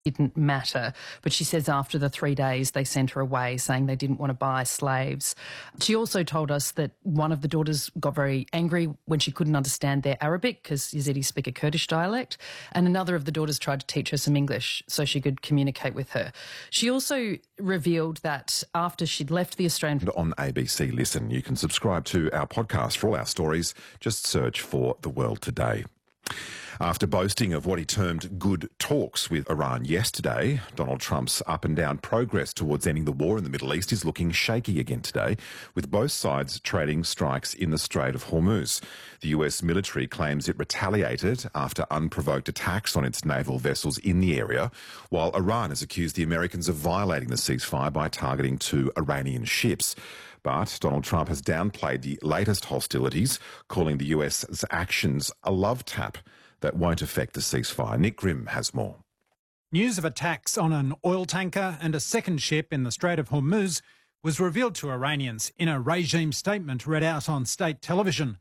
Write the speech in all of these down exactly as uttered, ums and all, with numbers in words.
didn't matter. But she says after the three days they sent her away saying they didn't want to buy slaves. She also told us that one of the daughters got very angry when she couldn't understand their Arabic because Yazidis speak a Kurdish dialect, and another of the daughters tried to teach her some English so she could communicate with her. She also revealed that after she'd left the Australian... On A B C Listen, you can subscribe to our podcast for all our stories. Just search for The World Today. After boasting of what he termed good talks with Iran yesterday, Donald Trump's up-and-down progress towards ending the war in the Middle East is looking shaky again today, with both sides trading strikes in the Strait of Hormuz. The U S military claims it retaliated after unprovoked attacks on its naval vessels in the area, while Iran has accused the Americans of violating the ceasefire by targeting two Iranian ships. But Donald Trump has downplayed the latest hostilities, calling the U S's actions a love tap that won't affect the ceasefire. Nick Grimm has more. News of attacks on an oil tanker and a second ship in the Strait of Hormuz was revealed to Iranians in a regime statement read out on state television.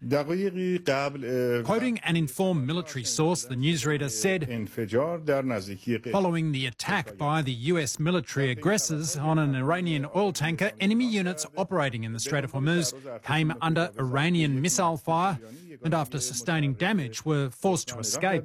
Quoting an informed military source, the newsreader said, following the attack by the U S military aggressors on an Iranian oil tanker, enemy units operating in the Strait of Hormuz came under Iranian missile fire and after sustaining damage were forced to escape.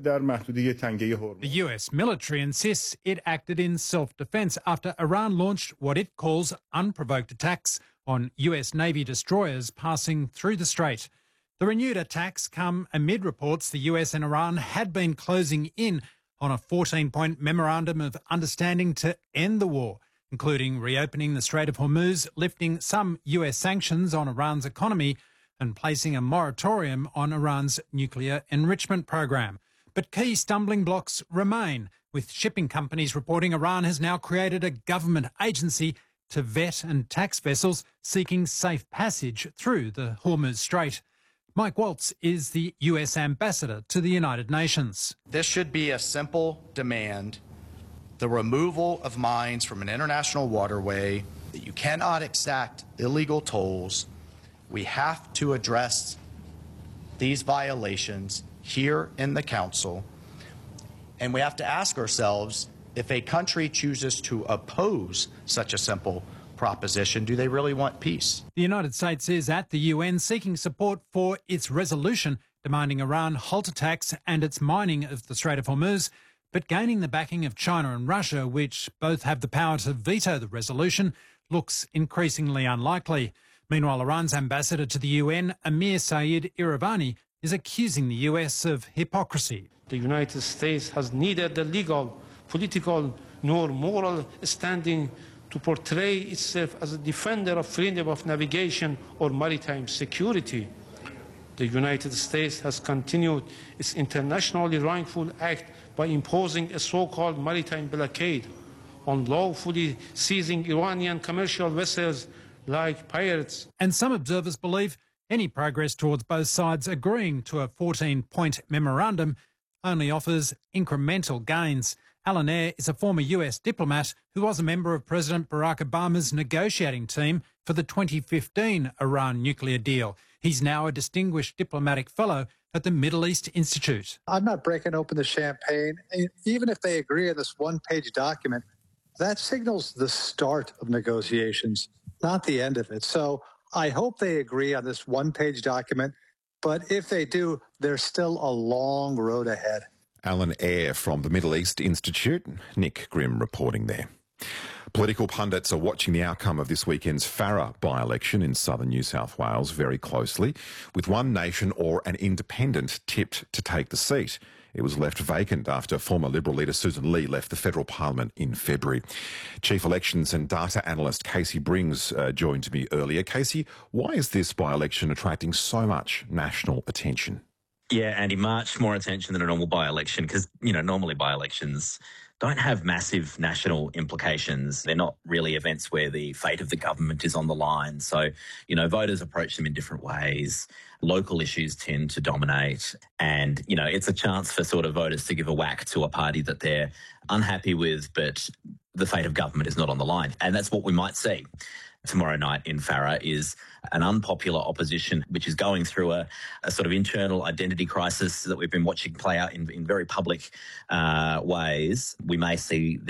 The U S military insists it acted in self-defence after Iran launched what it calls unprovoked attacks on U S Navy destroyers passing through the strait. The renewed attacks come amid reports the U S and Iran had been closing in on a fourteen-point memorandum of understanding to end the war, including reopening the Strait of Hormuz, lifting some U S sanctions on Iran's economy and placing a moratorium on Iran's nuclear enrichment program. But key stumbling blocks remain, with shipping companies reporting Iran has now created a government agency to vet and tax vessels seeking safe passage through the Hormuz Strait. Mike Waltz is the U S ambassador to the United Nations. This should be a simple demand, the removal of mines from an international waterway, that you cannot exact illegal tolls. We have to address these violations here in the Council, and we have to ask ourselves, if a country chooses to oppose such a simple proposition, do they really want peace? The United States is at the U N seeking support for its resolution demanding Iran halt attacks and its mining of the Strait of Hormuz, but gaining the backing of China and Russia, which both have the power to veto the resolution, looks increasingly unlikely. Meanwhile, Iran's ambassador to the U N, Amir Saeed Iravani, is accusing the U S of hypocrisy. The United States has neither the legal, political nor moral standing to portray itself as a defender of freedom of navigation or maritime security. The United States has continued its internationally wrongful act by imposing a so-called maritime blockade, unlawfully seizing Iranian commercial vessels like pirates. And some observers believe any progress towards both sides agreeing to a fourteen-point memorandum only offers incremental gains. Alan Eyre is a former U S diplomat who was a member of President Barack Obama's negotiating team for the twenty fifteen Iran nuclear deal. He's now a distinguished diplomatic fellow at the Middle East Institute. I'm not breaking open the champagne. Even if they agree on this one-page document, that signals the start of negotiations, not the end of it. So I hope they agree on this one-page document, but if they do, there's still a long road ahead. Alan Eyre from the Middle East Institute. Nick Grimm reporting there. Political pundits are watching the outcome of this weekend's Farrer by-election in southern New South Wales very closely, with One Nation or an independent tipped to take the seat. It was left vacant after former Liberal leader Susan Lee left the federal parliament in February. Chief Elections and Data Analyst Casey Brings uh, joined me earlier. Casey, why is this by-election attracting so much national attention? Yeah, Andy, much more attention than a normal by-election because, you know, normally by-elections don't have massive national implications. They're not really events where the fate of the government is on the line. So, you know, voters approach them in different ways. Local issues tend to dominate. And, you know, it's a chance for sort of voters to give a whack to a party that they're unhappy with, but the fate of government is not on the line. And that's what we might see tomorrow night in Farrer, is an unpopular opposition which is going through a, a sort of internal identity crisis that we've been watching play out in, in very public uh, ways. We may see